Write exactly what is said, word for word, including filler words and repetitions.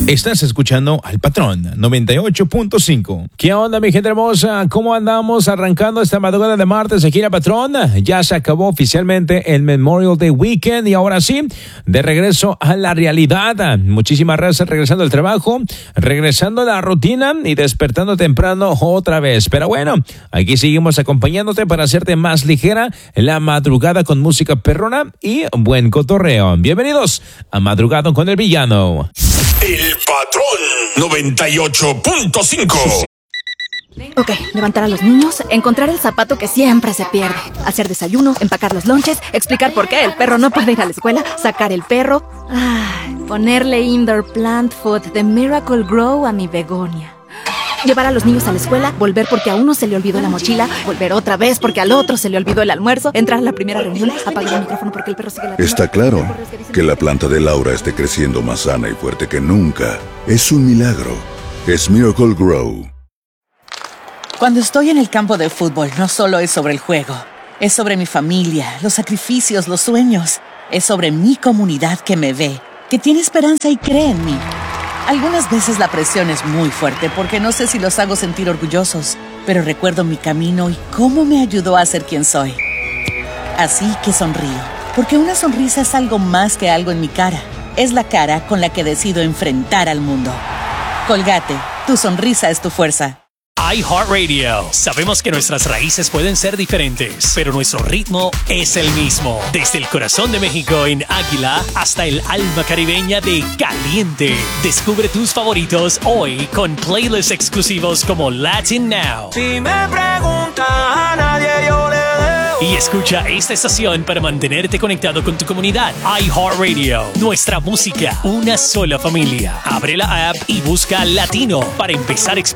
Estás escuchando al Patrón noventa y ocho punto cinco. ¿Qué onda, mi gente hermosa? ¿Cómo andamos arrancando esta madrugada de martes aquí en el Patrón? Ya se acabó oficialmente el Memorial Day Weekend y ahora sí, de regreso a la realidad. Muchísimas gracias regresando al trabajo, regresando a la rutina y despertando temprano otra vez. Pero bueno, aquí seguimos acompañándote para hacerte más ligera la madrugada con música perrona y buen cotorreo. Bienvenidos a Madrugada con el Villano. El Patrón noventa y ocho punto cinco. Ok, levantar a los niños, encontrar el zapato que siempre se pierde, hacer desayuno, empacar los lonches, explicar por qué el perro no puede ir a la escuela, sacar el perro, ay, ponerle indoor plant food de Miracle Grow a mi begonia. Llevar a los niños a la escuela, volver porque a uno se le olvidó la mochila, volver otra vez porque al otro se le olvidó el almuerzo, entrar a la primera reunión, apagar el micrófono porque el perro sigue la... Está claro que la planta de Laura esté creciendo más sana y fuerte que nunca. Es un milagro. Es Miracle Grow. Cuando estoy en el campo de fútbol, no solo es sobre el juego. Es sobre mi familia, los sacrificios, los sueños. Es sobre mi comunidad que me ve, que tiene esperanza y cree en mí. Algunas veces la presión es muy fuerte porque no sé si los hago sentir orgullosos, pero recuerdo mi camino y cómo me ayudó a ser quien soy. Así que sonrío, porque una sonrisa es algo más que algo en mi cara. Es la cara con la que decido enfrentar al mundo. Colgate, tu sonrisa es tu fuerza. iHeartRadio. Sabemos que nuestras raíces pueden ser diferentes, pero nuestro ritmo es el mismo. Desde el corazón de México en Águila hasta el alma caribeña de Caliente. Descubre tus favoritos hoy con playlists exclusivos como Latin Now. Si me preguntas a nadie yo le dejo. Y escucha esta estación para mantenerte conectado con tu comunidad. iHeartRadio. Nuestra música, una sola familia. Abre la app y busca Latino para empezar a explorar